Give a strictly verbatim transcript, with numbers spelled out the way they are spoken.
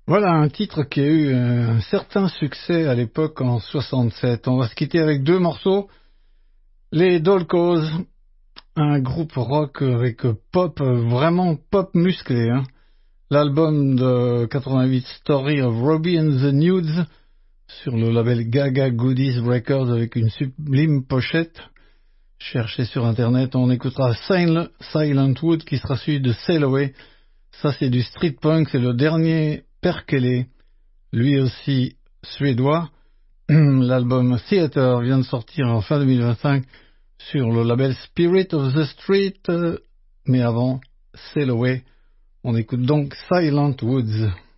Voilà un titre qui a eu un certain succès à l'époque en soixante-sept. On va se quitter avec deux morceaux. Les Dolcos, un groupe rock avec pop, vraiment pop musclé. Hein. L'album de quatre-vingt-huit Story of Robbie and the Nudes sur le label Gaga Goodies Records avec une sublime pochette. Cherchez sur internet, on écoutera Sil- Silent Wood qui sera suivi de Sail Away. Ça c'est du street punk, c'est le dernier Perkele, lui aussi suédois. L'album Theater vient de sortir en fin deux mille vingt-cinq sur le label Spirit of the Street, euh, mais avant Sail Away, on écoute donc Silent Woods.